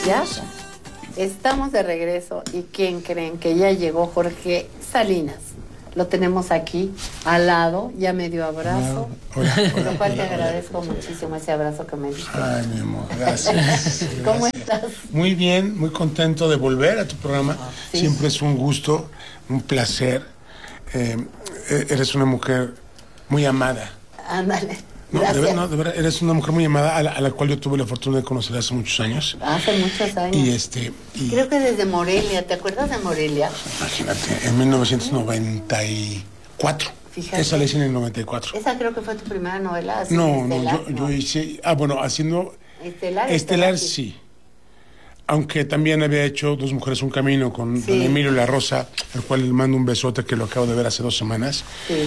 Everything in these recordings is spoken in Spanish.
Ya estamos de regreso y ¿quién creen? Que ya llegó Jorge Salinas. Lo tenemos aquí al lado, ya me dio abrazo, por lo cual te agradezco muchísimo ese abrazo que me diste. Ay, mi amor, gracias. ¿Cómo estás? Muy bien, muy contento de volver a tu programa. Sí. Siempre es un gusto, un placer. Eres una mujer muy amada. Ándale. No, de verdad, eres una mujer muy amada a la cual yo tuve la fortuna de conocer hace muchos años. Hace muchos años. Y creo que desde Morelia, ¿te acuerdas de Morelia? Imagínate, en 1994. Fíjate. Esa la hice en el 94. Esa creo que fue tu primera novela. No, yo hice... haciendo... Estelar sí. Aunque también había hecho Dos Mujeres, un Camino con don Emilio La Rosa, al cual le mando un besote que lo acabo de ver hace 2 semanas. Sí.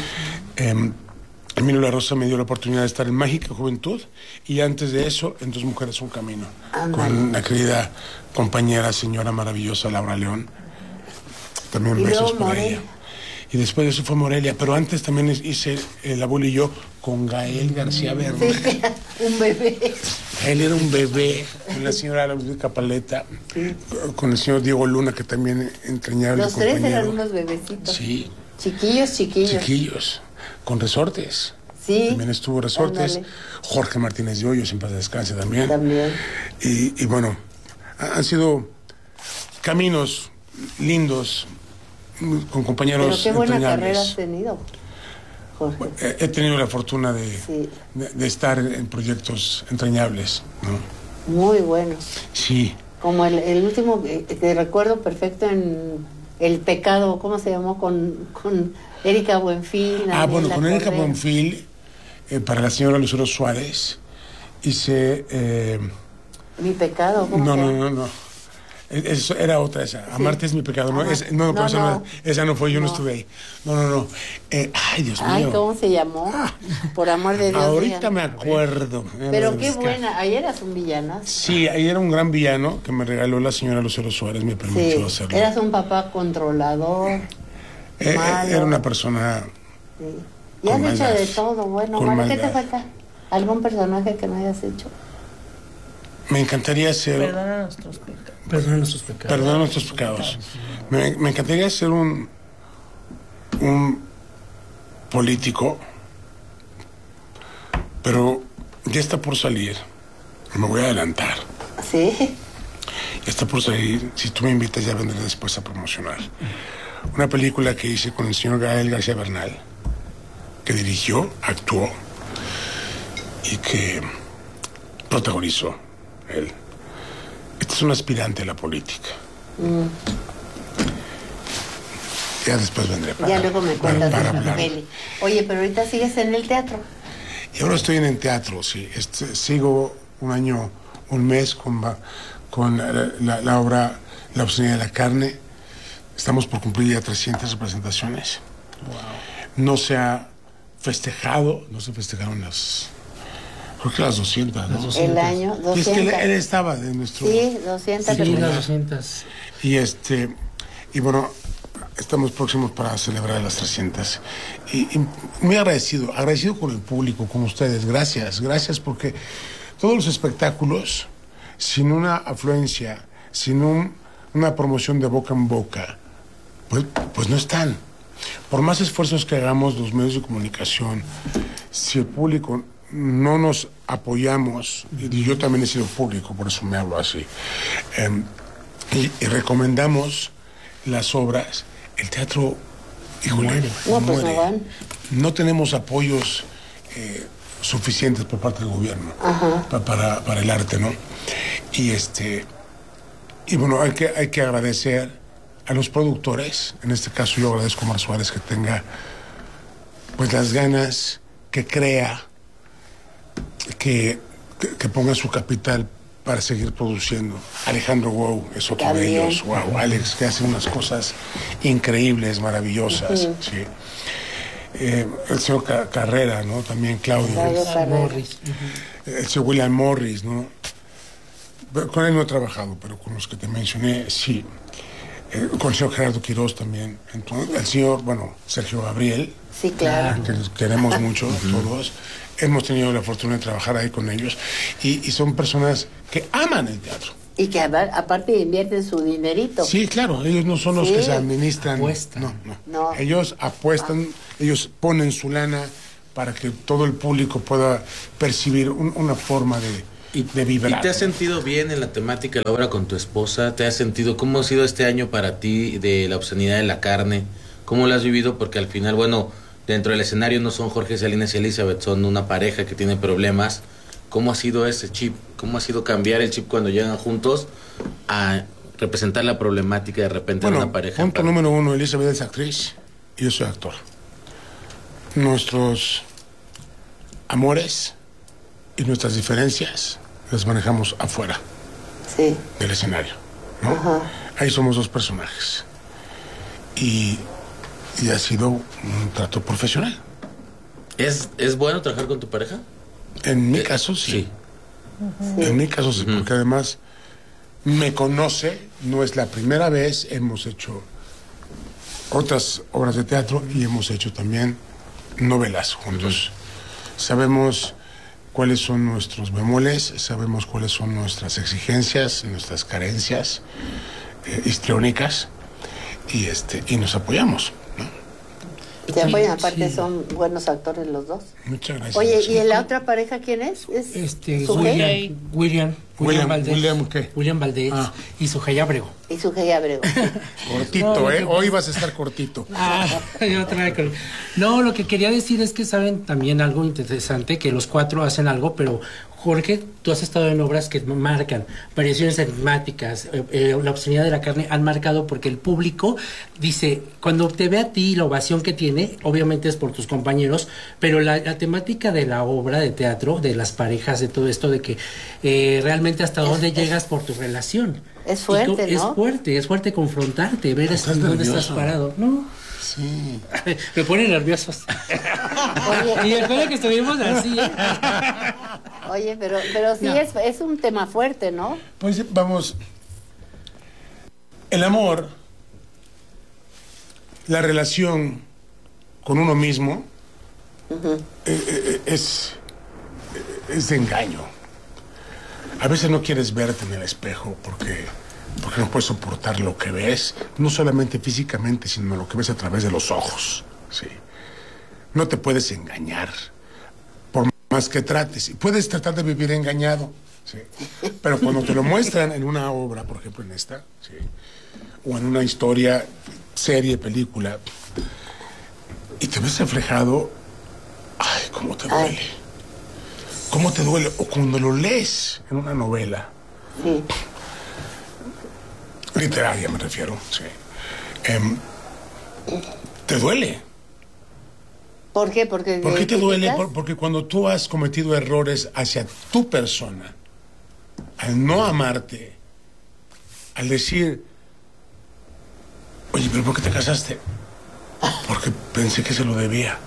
Emilio La Rosa me dio la oportunidad de estar en Mágica Juventud y antes de eso en Dos Mujeres, un Camino. Con la querida compañera, señora maravillosa Laura León. También besos por ella. Y después de eso fue Morelia, pero antes también hice El Abuelo y yo con Gael García Bernal. Sí, un bebé. Él era un bebé, con la señora Ludwika Paleta, con el señor Diego Luna, que también entrañable. Los tres eran unos bebecitos. Sí. Chiquillos. Con Resortes. Sí. También estuvo Resortes. Ándale. Jorge Martínez de Hoyos, en paz descanse también. También. Y bueno, han sido caminos lindos, con compañeros. Pero qué buena carrera has tenido, Jorge. He tenido la fortuna de estar en proyectos entrañables, ¿no? Muy buenos. Sí. Como el último que recuerdo perfecto en El Pecado, ¿cómo se llamó? Con Erika Buenfil. Bueno, con Erika Buenfil, para la señora Lucero Suárez, hice... Mi Pecado, ¿cómo se llama? No. Eso era otra esa. Amarte es mi pecado. No, esa no fue, yo no estuve ahí. No. Ay, Dios mío. Ay, ¿cómo se llamó? Por amor de Dios. Ahorita me acuerdo. Pero qué buena. Ayer eras un villano. Sí, ayer era un gran villano que me regaló la señora Lucero Suárez, me permitió hacerlo. Eras un papá controlador. Era una persona. Sí. Y has hecho de todo, bueno. ¿Qué te falta? ¿Algún personaje que no hayas hecho? Me encantaría ser... Perdona nuestros pecados. Me encantaría ser un político, pero ya está por salir. Me voy a adelantar. Sí. Ya está por salir. Si tú me invitas, ya vendré después a promocionar. Una película que hice con el señor Gael García Bernal, que dirigió, actuó y que protagonizó él. Este es un aspirante a la política. Ya después vendré ya luego me cuentas para de hablar. Peli. Oye, pero ahorita sigues en el teatro. Y ahora estoy en el teatro, sí. Sigo un mes con la obra La obscenidad de la carne. Estamos por cumplir ya 300 representaciones. Wow. No se festejaron creo que las 200, ¿no? El año, 200. Y es que él estaba de nuestro... Sí, 200. Sí, las 200. Y bueno, estamos próximos para celebrar las 300. Y muy agradecido con el público, con ustedes. Gracias porque todos los espectáculos, sin una afluencia, sin una promoción de boca en boca, pues no están. Por más esfuerzos que hagamos los medios de comunicación, si el público no nos apoyamos, y yo también he sido público, por eso me hablo así, y recomendamos las obras, el teatro, muere. No tenemos apoyos suficientes por parte del gobierno para el arte, ¿no? Y bueno, hay que agradecer a los productores. En este caso yo agradezco a Mar Suárez que tenga pues las ganas, que crea, que ponga su capital para seguir produciendo. Alejandro Wow es otro de ellos. Wow, Alex, que hace unas cosas increíbles, maravillosas. Sí. El señor Carrera, ¿no? También Claudio Morris. El señor William Morris, ¿no? Con él no he trabajado, pero con los que te mencioné, sí. Con el señor Gerardo Quirós también. Entonces, el señor, Sergio Gabriel. Sí, claro. Que los queremos mucho todos. Hemos tenido la fortuna de trabajar ahí con ellos. Y son personas que aman el teatro. Y que aparte invierten su dinerito. Sí, claro, ellos no son los que se administran. Apuestan. No. Ellos apuestan, ellos ponen su lana para que todo el público pueda percibir una forma de vibrar. ¿Y te has sentido bien en la temática de la obra con tu esposa? ¿Te has sentido, cómo ha sido este año para ti de la obscenidad de la carne? ¿Cómo lo has vivido? Porque al final, bueno, dentro del escenario no son Jorge Salinas y Elizabeth, son una pareja que tiene problemas. ¿Cómo ha sido ese chip? ¿Cómo ha sido cambiar el chip cuando llegan juntos a representar la problemática de repente de una pareja? Punto número 1, Elizabeth es actriz y yo soy actor. Nuestros amores y nuestras diferencias las manejamos afuera del escenario, ¿no? Ajá. Ahí somos dos personajes. Y ha sido un trato profesional. ¿Es bueno trabajar con tu pareja? En mi caso, sí. En mi caso, sí, porque además me conoce, no es la primera vez, hemos hecho otras obras de teatro y hemos hecho también novelas juntos. Sabemos cuáles son nuestros bemoles, sabemos cuáles son nuestras exigencias, nuestras carencias histriónicas y nos apoyamos, ¿no? Te apoyan, aparte son buenos actores los dos. Muchas gracias. Oye, ¿y la otra pareja quién es? William Valdés. ¿William qué? William Valdés y Sujei Abrego. Y Sujei Abrego. Cortito, hoy vas a estar cortito. No, lo que quería decir es que saben también algo interesante, que los cuatro hacen algo, pero Jorge, tú has estado en obras que marcan variaciones enigmáticas, la obscenidad de la carne han marcado porque el público dice, cuando te ve a ti, la ovación que tiene, obviamente es por tus compañeros, pero la temática de la obra de teatro, de las parejas, de todo esto, de que realmente hasta dónde llegas por tu relación. Es fuerte, ¿no? Es fuerte confrontarte, ver dónde estás parado, ¿no? Sí. Me pone nerviosos. Oye, y recuerda que estuvimos así, ¿eh? Oye, pero sí, no. es un tema fuerte, ¿no? Pues vamos, el amor, la relación con uno mismo es de engaño. A veces no quieres verte en el espejo porque no puedes soportar lo que ves, no solamente físicamente, sino lo que ves a través de los ojos. Sí. No te puedes engañar, por más que trates. Puedes tratar de vivir engañado, ¿sí? Pero cuando te lo muestran en una obra, por ejemplo en esta, ¿sí? O en una historia, serie, película, y te ves reflejado, ¡ay, cómo te duele! ¿Cómo te duele? O cuando lo lees en una novela. Sí. Literaria me refiero, sí. ¿Te duele? ¿Por qué? ¿Por qué te duele? Porque cuando tú has cometido errores hacia tu persona, al no amarte, al decir, oye, ¿pero por qué te casaste? Porque pensé que se lo debía.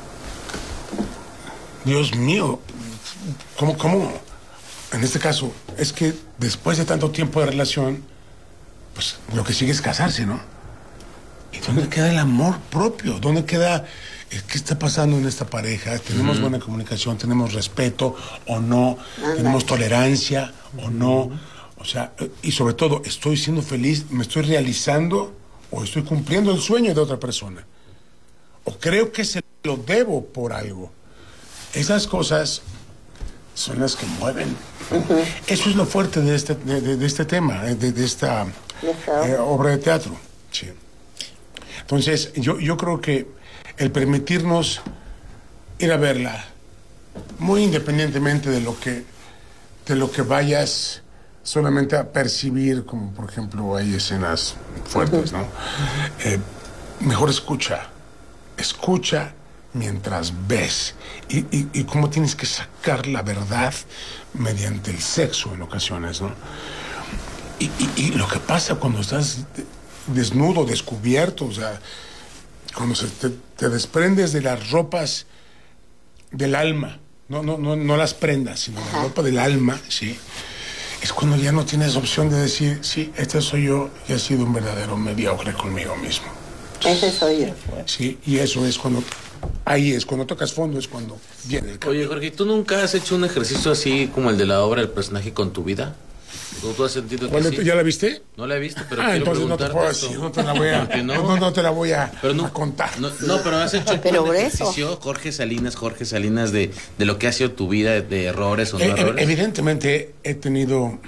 Dios mío, ¿cómo? En este caso, es que después de tanto tiempo de relación, pues lo que sigue es casarse, ¿no? ¿Y dónde queda el amor propio? ¿Dónde queda qué está pasando en esta pareja? ¿Tenemos buena comunicación? ¿Tenemos respeto o no? ¿Tenemos tolerancia o no? O sea, y sobre todo, ¿estoy siendo feliz? ¿Me estoy realizando o estoy cumpliendo el sueño de otra persona? ¿O creo que se lo debo por algo? Esas cosas son las que mueven. Eso es lo fuerte de este tema, de esta obra de teatro. Sí. Entonces, yo creo que el permitirnos ir a verla, muy independientemente de lo que vayas solamente a percibir, como por ejemplo hay escenas fuertes, ¿no? Mejor escucha mientras ves y cómo tienes que sacar la verdad mediante el sexo en ocasiones, ¿no? Y lo que pasa cuando estás desnudo, descubierto, o sea, cuando te desprendes de las ropas del alma, no las prendas, sino la ropa del alma, ¿sí? Es cuando ya no tienes opción de decir, sí, este soy yo y he sido un verdadero mediocre conmigo mismo. Ese soy yo. Sí, y eso es cuando, ahí es, cuando tocas fondo es cuando viene el cambio. Oye, Jorge, ¿tú nunca has hecho un ejercicio así como el de la obra del personaje con tu vida? ¿Tú has sentido que Bueno, sí? ¿ya la viste? No la he visto, pero quiero Entonces no te preguntarte puedo esto. decir, no te la voy a, ¿Por qué no te la voy a, Pero a contar. No, pero has hecho Pero un grueso. ejercicio, Jorge Salinas, de lo que ha sido tu vida, de errores o no errores. Evidentemente he tenido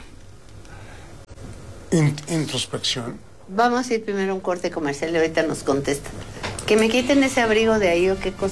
introspección. Vamos a ir primero a un corte comercial y ahorita nos contestan. Que me quiten ese abrigo de ahí o qué cosa.